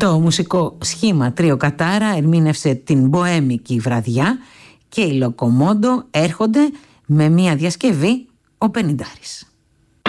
Το μουσικό σχήμα Τρίο Κατάρα ερμήνευσε την μποέμικη βραδιά και οι Λοκομόντο έρχονται με μια διασκευή «Ο Πενιντάρης».